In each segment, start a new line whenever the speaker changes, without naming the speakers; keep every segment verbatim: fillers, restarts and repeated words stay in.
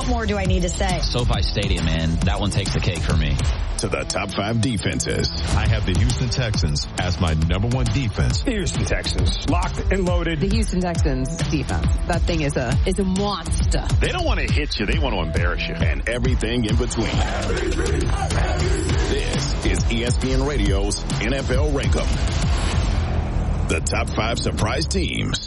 What more do I need to say?
SoFi Stadium, man, that one takes the cake for me.
To the top five defenses.
I have the Houston Texans as my number one defense.
The Houston Texans, locked and loaded.
The Houston Texans defense. That thing is a is a monster.
They don't want to hit you. They want to embarrass you.
And everything in between. This is E S P N Radio's N F L Rank-Em. The top five surprise teams.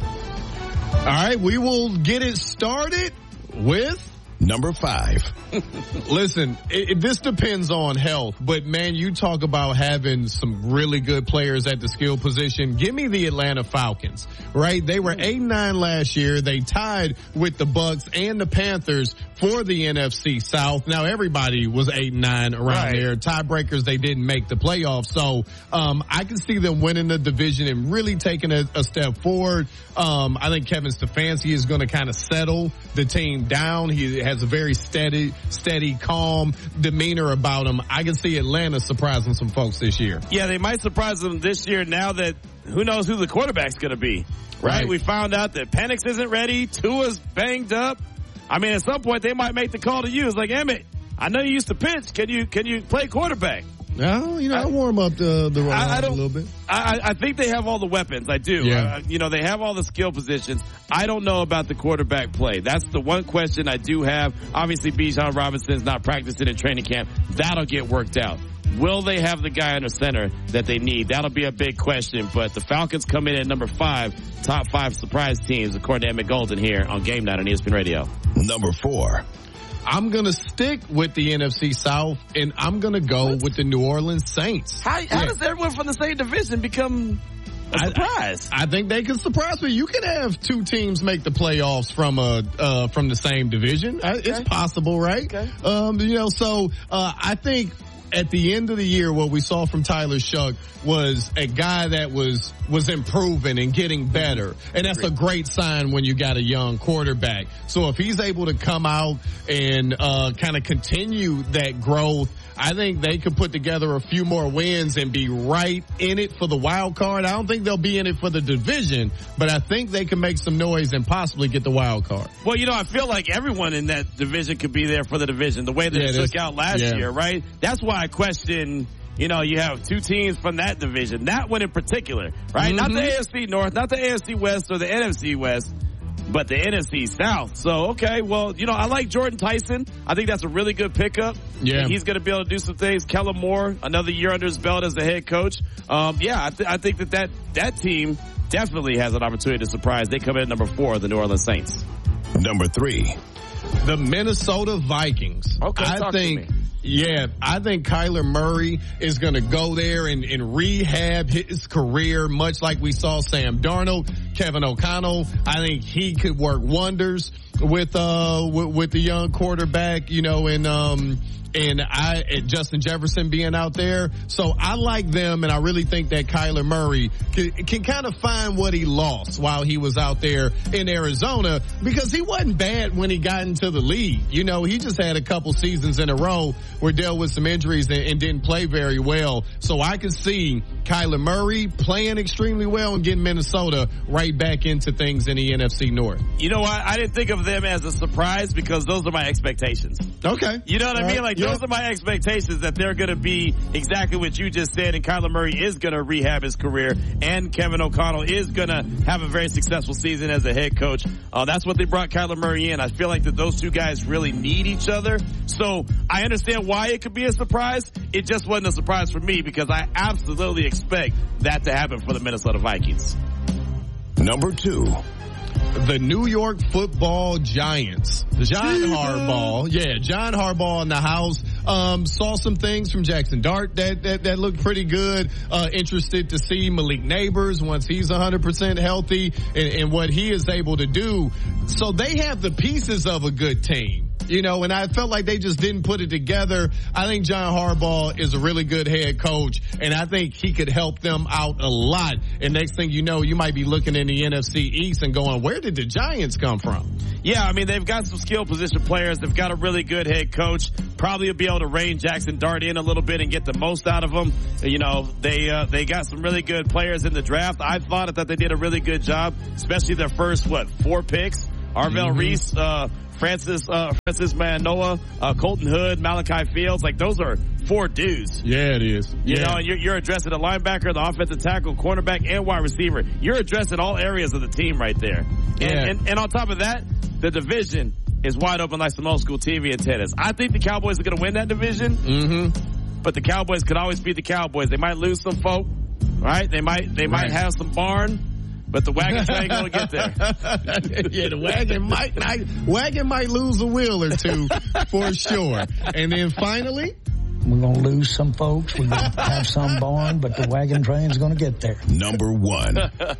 All right, we will get it started with
number five.
Listen, it, it, this depends on health, but man, you talk about having some really good players at the skill position. Give me the Atlanta Falcons, right? They were eight and nine last year. They tied with the Bucks and the Panthers for the N F C South. Now everybody was eight and nine around right. there. Tiebreakers, they didn't make the playoffs. So, um, I can see them winning the division and really taking a, a step forward. Um, I think Kevin Stefanski is going to kind of settle the team down. He has a very steady, steady, calm demeanor about him. I can see Atlanta surprising some folks this year.
Yeah, they might surprise them this year now that who knows who the quarterback's going to be, right? right? We found out that Penix isn't ready. Tua's banged up. I mean, at some point they might make the call to you. It's like, Emmett, I know you used to pitch. Can you, can you play quarterback?
No, you know, I, I warm up the, the
I, I
a little bit.
I, I think they have all the weapons. I do.
Yeah.
Uh, you know, they have all the skill positions. I don't know about the quarterback play. That's the one question I do have. Obviously, Bijan Robinson's not practicing in training camp. That'll get worked out. Will they have the guy under center that they need? That'll be a big question. But the Falcons come in at number five, top five surprise teams, according to Emmett Golden here on Game Night on E S P N Radio.
Number four.
I'm going to stick with the N F C South, and I'm going to go what? with the New Orleans Saints.
How, how yeah. does everyone from the same division become a surprise?
I, I think they can surprise me. You can have two teams make the playoffs from a uh, from the same division. Okay. It's possible, right? Okay. Um, you know, so uh, I think at the end of the year, what we saw from Tyler Shough was a guy that was was improving and getting better. And that's a great sign when you got a young quarterback. So if he's able to come out and uh kind of continue that growth, I think they could put together a few more wins and be right in it for the wild card. I don't think they'll be in it for the division, but I think they can make some noise and possibly get the wild card.
Well, you know, I feel like everyone in that division could be there for the division, the way that yeah, it took out last yeah. year, right? That's why I question, you know, you have two teams from that division, that one in particular, right? Mm-hmm. Not the A F C North, not the A F C West or the N F C West, but the N F C South. So, okay, well, you know, I like Jordan Tyson. I think that's a really good pickup.
Yeah.
He's going to be able to do some things. Kellen Moore, another year under his belt as the head coach. Um, yeah, I, th- I think that, that that team definitely has an opportunity to surprise. They come in at number four, the New Orleans Saints.
Number three.
The Minnesota Vikings.
Okay,
I
talk
think,
to me.
Yeah, I think Kyler Murray is going to go there and, and rehab his career, much like we saw Sam Darnold, Kevin O'Connell. I think he could work wonders with uh with, with the young quarterback, you know, and um and I and Justin Jefferson being out there. So I like them, and I really think that Kyler Murray can, can kind of find what he lost while he was out there in Arizona, because he wasn't bad when he got into the league. You know, he just had a couple seasons in a row where dealt with some injuries and, and didn't play very well. So I can see Kyler Murray playing extremely well and getting Minnesota right back into things in the N F C North.
You know what? I didn't think of them as a surprise because those are my expectations.
Okay.
You know what
All
I mean?
right.
Like,
yep.
those are my expectations, that they're going to be exactly what you just said, and Kyler Murray is going to rehab his career, and Kevin O'Connell is going to have a very successful season as a head coach. Uh, that's what they brought Kyler Murray in. I feel like that those two guys really need each other. So I understand why it could be a surprise. It just wasn't a surprise for me because I absolutely expect that to happen for the Minnesota Vikings.
Number two.
The New York Football Giants. John Harbaugh. Yeah, John Harbaugh in the house. Um, saw some things from Jackson Dart that, that, that looked pretty good. Uh, interested to see Malik Neighbors once he's one hundred percent healthy and, and what he is able to do. So they have the pieces of a good team. You know, and I felt like they just didn't put it together. I think John Harbaugh is a really good head coach, and I think he could help them out a lot. And next thing you know, you might be looking in the N F C East and going, where did the Giants come from?
Yeah, I mean, they've got some skill position players. They've got a really good head coach. Probably will be able to rein Jackson Dart in a little bit and get the most out of him. You know, they uh, they got some really good players in the draft. I thought that they did a really good job, especially their first, what, four picks. Arvell
Mm-hmm.
Reese, uh, Francis, uh, Francis Manoa, uh, Colton Hood, Malachi Fields. Like, those are four dudes.
Yeah, it is.
You
yeah.
know, and you're, you're addressing the linebacker, the offensive tackle, cornerback, and wide receiver. You're addressing all areas of the team right there. And,
Yeah.
and, and on top of that, the division is wide open like some old school T V and tennis. I think the Cowboys are going to win that division.
Mm-hmm.
But the Cowboys could always beat the Cowboys. They might lose some folk, right? They might, they might
Right.
have some barn. But the wagon train going to get there.
Yeah, the wagon might not, wagon might lose a wheel or two for sure. And then finally,
we're going to lose some folks. We're going to have some barn, but the wagon train's going to get there.
Number one.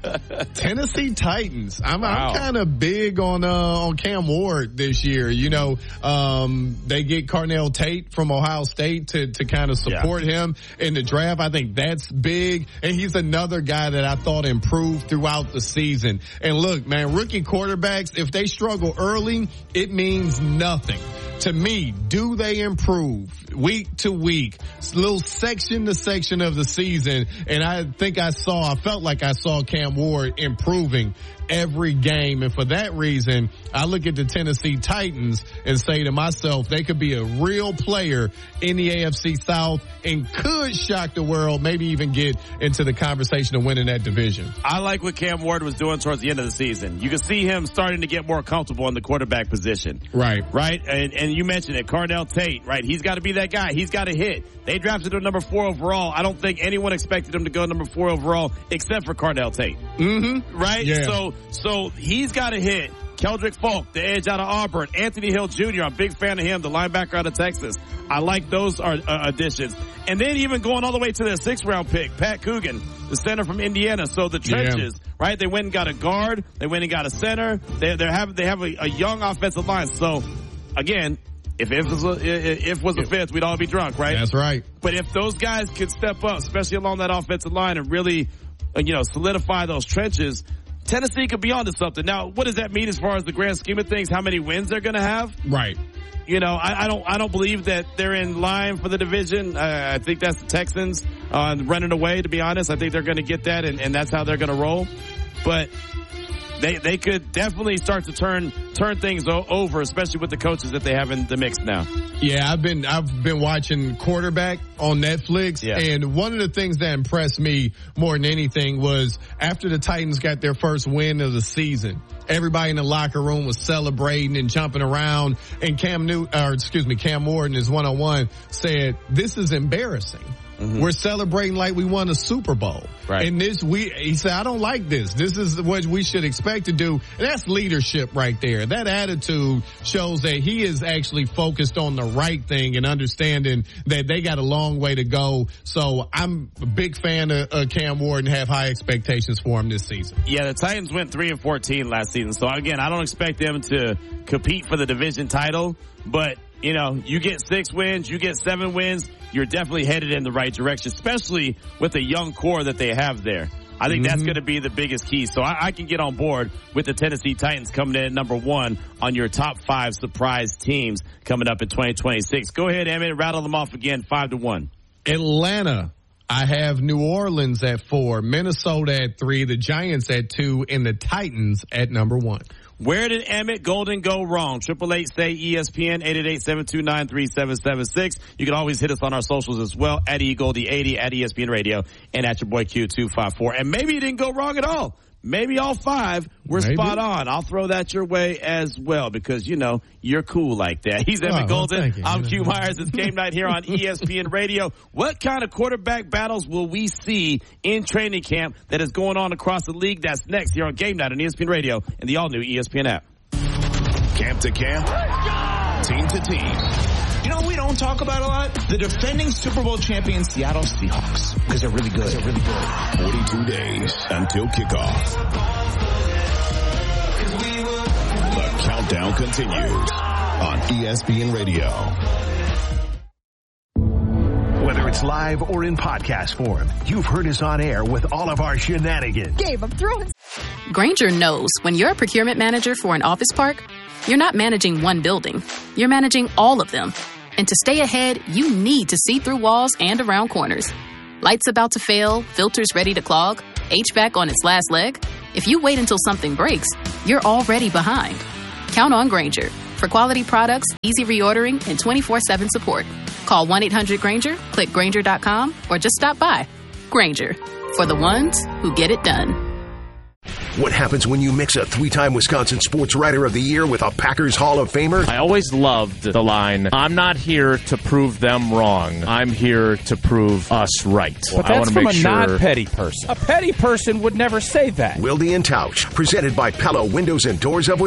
Tennessee Titans. I'm,
Wow.
I'm kind of big on uh, on Cam Ward this year. You know, um, they get Carnell Tate from Ohio State to to kind of support yeah. him in the draft. I think that's big, and he's another guy that I thought improved throughout the season. And look, man, rookie quarterbacks, if they struggle early, it means nothing. To me, do they improve week to week, little section to section of the season? And I think I saw, I felt like I saw Cam Ward improving every game. And for that reason, I look at the Tennessee Titans and say to myself, they could be a real player in the A F C South and could shock the world, maybe even get into the conversation of winning that division.
I like what Cam Ward was doing towards the end of the season. You can see him starting to get more comfortable in the quarterback position.
Right.
Right? And, and you mentioned it, Carnell Tate, right? He's got to be that guy. He's got to hit. They drafted him number four overall. I don't think anyone expected him to go number four overall except for Carnell Tate.
Mm-hmm.
Right?
Yeah.
So, so he's got to hit. Keldrick Falk, the edge out of Auburn. Anthony Hill Junior, I'm a big fan of him, the linebacker out of Texas. I like those are, uh, additions. And then even going all the way to their sixth round pick, Pat Coogan, the center from Indiana. So the trenches, yeah. right? They went and got a guard. They went and got a center. They, they have, they have a, a young offensive line. So again, if if was a, if was a fifth, we'd all be drunk, right?
That's right.
But if those guys could step up, especially along that offensive line, and really, uh, you know, solidify those trenches, Tennessee could be onto something. Now, what does that mean as far as the grand scheme of things? How many wins they're going to have?
Right.
You know, I, I don't, I don't believe that they're in line for the division. Uh, I think that's the Texans uh, running away. To be honest, I think they're going to get that, and, and that's how they're going to roll. But they, they could definitely start to turn, turn things o- over, especially with the coaches that they have in the mix now.
Yeah, I've been, I've been watching Quarterback on Netflix. Yeah. And one of the things that impressed me more than anything was after the Titans got their first win of the season, everybody in the locker room was celebrating and jumping around, and Cam Newton, or excuse me, Cam Ward in his one-on-one said, "This is embarrassing. Mm-hmm. We're celebrating like we won a Super Bowl."
Right.
And this, we, he said, "I don't like this. This is what we should expect to do." And that's leadership right there. That attitude shows that he is actually focused on the right thing and understanding that they got a long way to go. So I'm a big fan of uh, Cam Ward and have high expectations for him this season.
Yeah, the Titans went three and fourteen last season. So again, I don't expect them to compete for the division title, but you know, you get six wins, you get seven wins, you're definitely headed in the right direction, especially with the young core that they have there. I think mm-hmm. that's going to be the biggest key. So I, I can get on board with the Tennessee Titans coming in at number one on your top five surprise teams coming up in twenty twenty-six. Go ahead, Emmett, rattle them off again, five to one.
Atlanta. I have New Orleans at four, Minnesota at three, the Giants at two, and the Titans at number one.
Where did Emmett Golden go wrong? Triple eight say E S P N, eight eight eight, seven two nine, three seven seven six. You can always hit us on our socials as well, at E Goldie eighty, at E S P N Radio, and at your boy Q two five four. And maybe you didn't go wrong at all. Maybe all five were Maybe. spot on. I'll throw that your way as well because, you know, you're cool like that. He's Emmett oh, Golden. Well, I'm Q Myers. It's game night here on E S P N Radio. What kind of quarterback battles will we see in training camp that is going on across the league? That's next here on Game Night on E S P N Radio and the all-new E S P N app.
Camp to camp, team to team.
You know, we don't talk about a lot. The defending Super Bowl champion Seattle Seahawks, because they're really good. They're really good.
forty-two days until kickoff. The countdown continues on E S P N Radio.
Whether it's live or in podcast form, you've heard us on air with all of our shenanigans.
Game of Thrones.
Grainger knows when you're a procurement manager for an office park, you're not managing one building. You're managing all of them. And to stay ahead, you need to see through walls and around corners. Lights about to fail, filters ready to clog, H V A C on its last leg. If you wait until something breaks, you're already behind. Count on Grainger for quality products, easy reordering, and twenty-four seven support. Call one eight hundred Grainger, click Grainger dot com, or just stop by. Grainger, for the ones who get it done.
What happens when you mix a three-time Wisconsin Sports Writer of the Year with a Packers Hall of Famer?
I always loved the line, I'm not here to prove them wrong. I'm here to prove us right.
But
I
that's from
make
a
sure...
not petty person. A petty person would never say that.
Wilde and Tausch, presented by Pella Windows and Doors of Wisconsin.